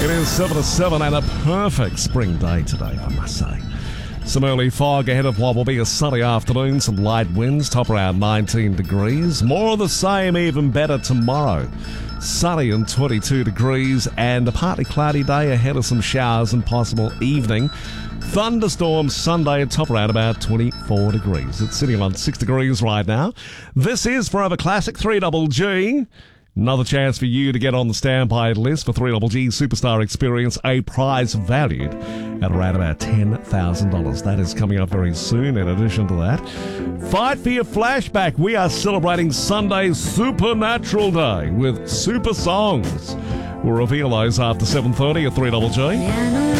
It is 7 to 7 and a perfect spring day today, I must say. Some early fog ahead of what will be a sunny afternoon, some light winds, top around 19 degrees. More of the same, even better tomorrow. Sunny and 22 degrees and a partly cloudy day ahead of some showers and possible evening. Thunderstorms Sunday at top around about 24 degrees. It's sitting on 6 degrees right now. This is Forever Classic 3GG. Another chance for you to get on the standby list for 3GG Superstar Experience, a prize valued at around about $10,000. That is coming up very soon. In addition to that, fight for your flashback. We are celebrating Sunday's Supernatural Day with super songs. We'll reveal those after 7:30 at 3GG.